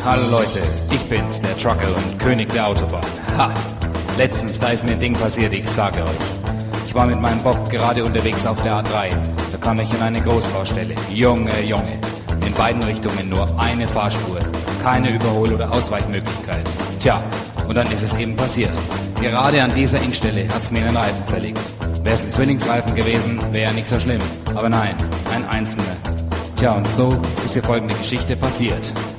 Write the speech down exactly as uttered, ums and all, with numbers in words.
Hallo Leute, ich bin's, der Trucker und König der Autobahn. Ha! Letztens, da ist mir ein Ding passiert, ich sage euch. Ich war mit meinem Bob gerade unterwegs auf der A drei. Da kam ich in eine Großbaustelle. Junge, Junge. In beiden Richtungen nur eine Fahrspur. Keine Überhol- oder Ausweichmöglichkeit. Tja, und dann ist es eben passiert. Gerade an dieser Engstelle hat's mir einen Reifen zerlegt. Wär's ein Zwillingsreifen gewesen, wäre ja nicht so schlimm. Aber nein, ein einzelner. Tja, und so ist die folgende Geschichte passiert.